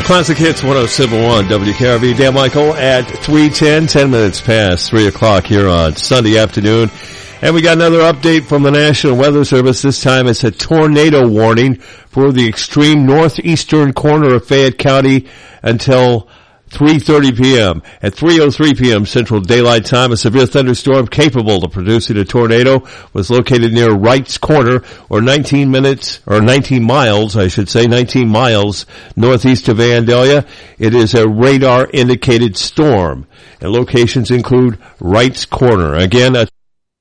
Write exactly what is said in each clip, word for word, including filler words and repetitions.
Classic Hits one oh seven point one W K R V. Dan Michael at three ten, ten minutes past three o'clock here on Sunday afternoon. And we got another update from the National Weather Service. This time it's a tornado warning for the extreme northeastern corner of Fayette County until three thirty p.m. At three oh three p.m. Central Daylight Time, a severe thunderstorm capable of producing a tornado was located near Wright's Corner, or nineteen minutes, or nineteen miles, I should say, nineteen miles northeast of Vandalia. It is a radar-indicated storm, and locations include Wright's Corner. Again, a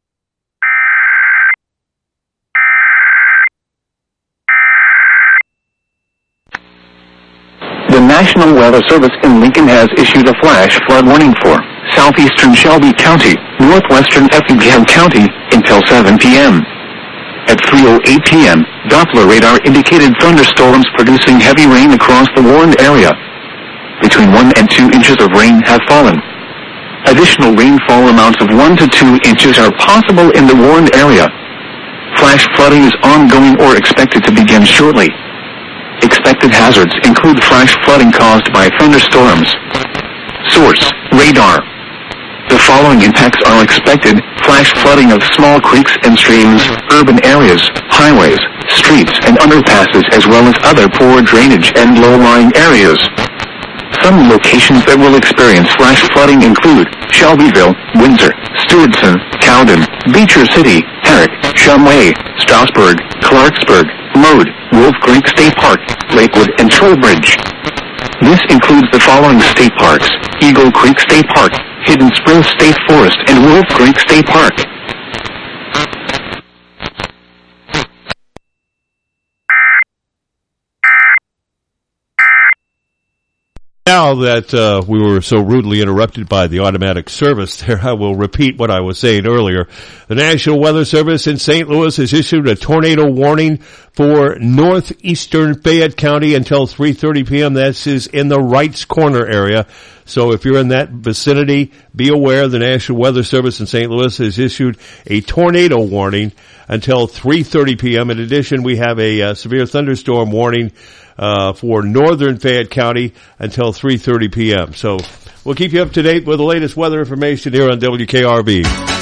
The National Weather Service in Lincoln has issued a flash flood warning for southeastern Shelby County, northwestern Effingham County, until seven p.m. At three oh eight p.m., Doppler radar indicated thunderstorms producing heavy rain across the warned area. Between one and two inches of rain have fallen. Additional rainfall amounts of one to two inches are possible in the warned area. Flash flooding is ongoing or expected to begin shortly. Expected hazards include flash flooding caused by thunderstorms. Source: radar. The following impacts are expected: flash flooding of small creeks and streams, urban areas, highways, streets and underpasses, as well as other poor drainage and low-lying areas. Some locations that will experience flash flooding include Shelbyville, Windsor, Stewardson, Cowden, Beecher City, Herrick, Shumway, Strasburg, Clarksburg, Lode, Wolf Creek State Park, Lakewood, and Trowbridge. This includes the following state parks: Eagle Creek State Park, Hidden Springs State Forest, and Wolf Creek State Park. Now that uh, we were so rudely interrupted by the automatic service there, I will repeat what I was saying earlier. The National Weather Service in Saint Louis has issued a tornado warning for northeastern Fayette County until three thirty p.m. That is in the Wright's Corner area. So if you're in that vicinity, be aware the National Weather Service in Saint Louis has issued a tornado warning until three thirty p.m. In addition, we have a uh, severe thunderstorm warning uh for northern Fayette County until three thirty p.m. So we'll keep you up to date with the latest weather information here on W K R V.